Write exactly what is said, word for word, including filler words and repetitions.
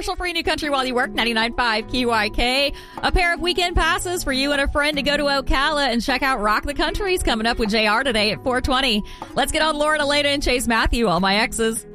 commercial-free New Country while you work, ninety-nine point five K Y K. A pair of weekend passes for you and a friend to go to Ocala and check out Rock the Country's coming up with J R today at four twenty. Let's get on Lauren Elena and Chase Matthew, All My Exes.